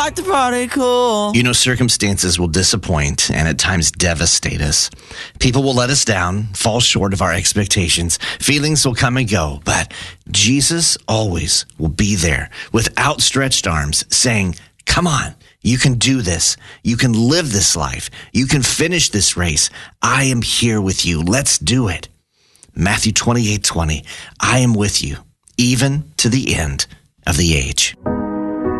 like to party cool. You know, circumstances will disappoint and at times devastate us. People will let us down, fall short of our expectations. Feelings will come and go, but Jesus always will be there with outstretched arms saying, come on, you can do this. You can live this life. You can finish this race. I am here with you. Let's do it. Matthew 28:20, I am with you, even to the end of the age.